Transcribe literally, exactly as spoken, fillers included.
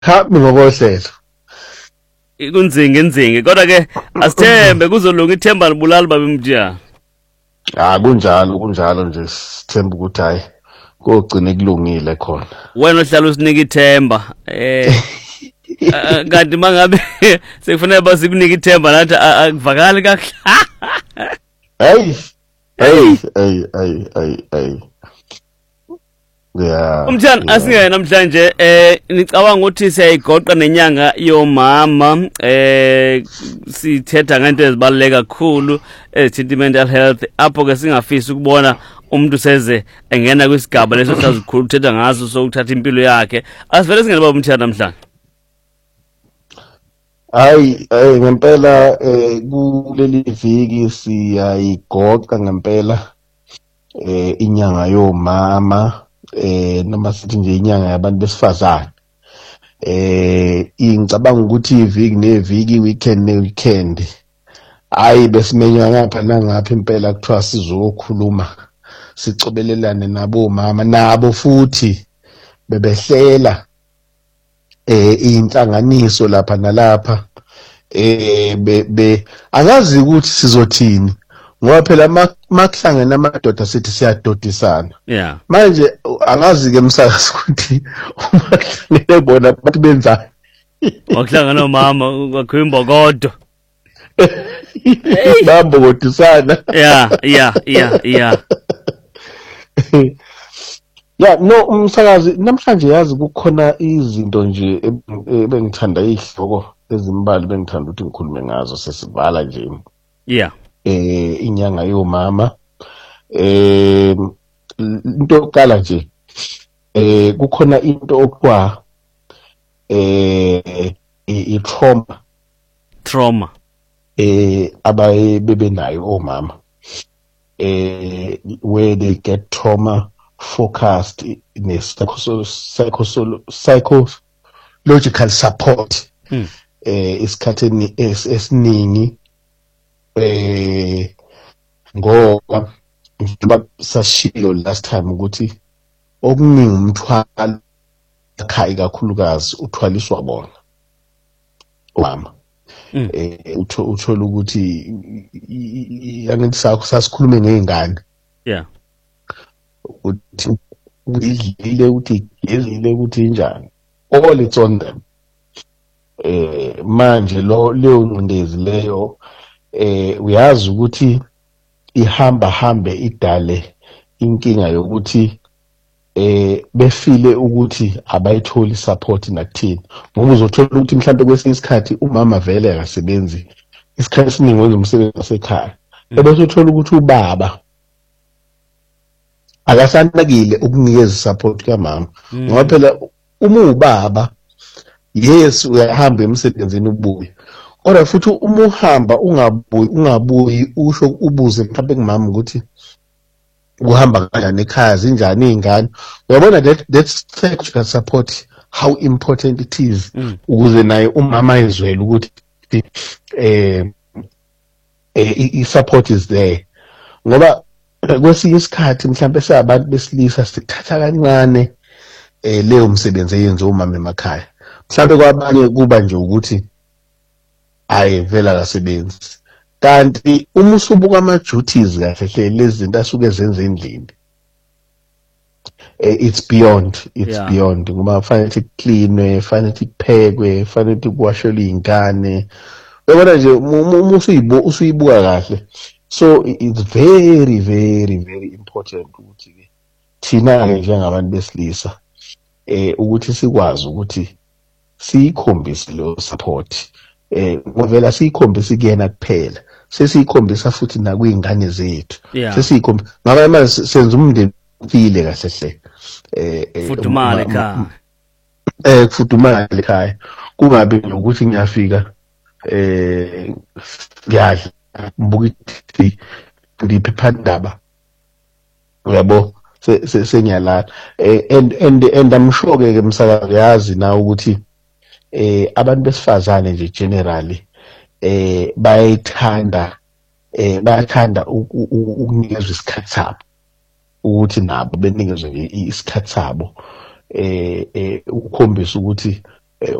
Hambi ngokohlelo. Kunzinge nzinge kodwa ke asithembe kuzolunga ithemba libulali babe mthiya. Ah kunjalo kunjalo nje sithemba ukuthi hayi kogcine kulungile khona. Wena ohlala usinika ithemba eh kanti mangabe sekufanele basikunike ithemba nathi akuvakali kahle. Hey hey hey hey hey hey. Yeah. Umthana asingene namhlanje eh nicabanga ukuthi siyayigoqa nenyanga yomama eh sithetha ngento ezibaluleke kakhulu ezithinta mental health apho ke singafisi ukubona umuntu seze engena kwisigaba leso sazikhulu uthetha ngaso sokuthatha impilo yakhe asivele singene baba umthana namhlanje. Hayi ngempela kuleli viki siyayigoqa ngempela eh inyanga yomama eh noma sithi nje inyanga yabantu besifazane eh ngicabanga ukuthi iviki neviki weekend neweekend hayi besimenywa ngapha nangapha impela kuthiwa sizokhuluma sicobelelane nabo mama nabo futhi bebehlela eh inhlanganiso lapha nalapha eh be angazi ukuthi sizothini ngoba phela makuhlangene amadoda sithi siyadodisana. Yeah. Manje angazi ke msakazi ukuthi uma kuhlangene bona bathi benza wakuhlangana nomama kwakhwimbo kodwa. Bambodisana. Yeah, yeah, yeah, yeah. Yeah, no umsakazi namhlanje yazi kukhona izinto nje ebengithanda ihloko ezimbali bengithanda ukuthi ngikhulume ngazo sesivala nje. Yeah. Eh inyanga yomama eh into yokuqala nje eh kukhona into okwa eh i trauma trauma eh abaye bebenayo omama eh where they get trauma focused in a psychological support mm. eh isikhatheni esiningi eh ngoba njengoba sashilo last time ukuthi okuningi umthwalo ekhaya kakhulukazi uthwaliswa bona mama mm. eh uthola ukuthi yangithi sasikhulume ngezingane yeah uthi uyidlile uthi gezile ukuthi injani all it's on them eh manje lo leyo ngcindezi leyo eh uyazi ukuthi ihamba hambe idale inkinga yokuthi eh befile ukuthi abayitholi support nakuthini ngoba uzothola ukuthi mhlawumbe kwesinye isikhathi umama vele akasebenzi isikhathi esiningi wenza umsebenzi wasekhaya ebese uthola ukuthi ubaba akasanakile ukunikeza support kamama ngoba phela uma ubaba yes uyahamba emsebenzini ubuye kodwa futhi uma uhamba ungabuyi ungabuyi usho ubuze mhlawumbe kumama ukuthi kuhamba kanjani ekhaya zinjani izingane uyabona that that psychological support how important it is ukuze naye umama ezwele ukuthi eh i support is there ngoba kwesinye isikhathi mhlawumbe sabantu besilisa sithatha kancane eh leyo msebenzi eyenza umama emakhaya mhlawumbe kwabanye kuba nje ukuthi ayi vela akasebenzi kanti uma usubuka ama duties kahle hle lezi zinto asuke zenza endlini it's beyond it's yeah. beyond ngoba fanele cleanwe fanele kuphekwe fanele kuwashelwe izingane uyabona nje uma usuyibuka usuyibuka kahle so it's very very very important ukuthi ke thina ke njengabantu besilisa eh ukuthi sikwazi ukuthi sikhombise lo support eh ngovela sikhombise kuyena kuphela sesiyikhombisa futhi nakwingane zethu sesiyikhombisa ngaba manje senza umndeni ufile kahle hle eh fudumale ekhaya eh fudumale ekhaya kungabi ukuthi ngiyafika eh ngiyadla mbukithi ndiphephandaba uyabo sengiyalala and and and I'm sure ke msakazi yazi na ukuthi eh abantu besifazane nje generally eh bayithanda eh bayathanda ukunikezwa isikhathi sabo ukuthi nabo benikezwe isikhathi sabo eh ukukhombisa ukuthi